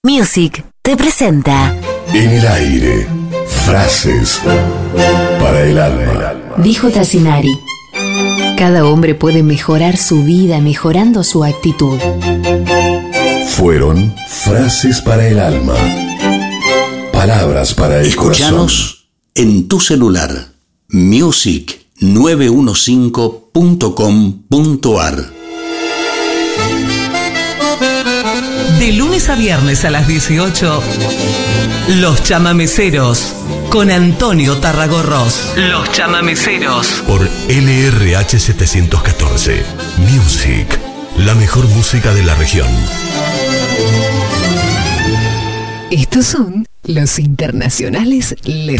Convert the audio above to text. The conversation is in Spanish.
Music te presenta En el aire, frases para el alma. Dijo Tassinari: cada hombre puede mejorar su vida mejorando su actitud. Fueron frases para el alma. Palabras para el Escuchanos en tu celular. music915.com.ar. De lunes a viernes a las 18, Los Chamameceros, con Antonio Tarragorros. Los Chamameceros. Por LRH 714. Music, la mejor música de la región. Estos son los internacionales.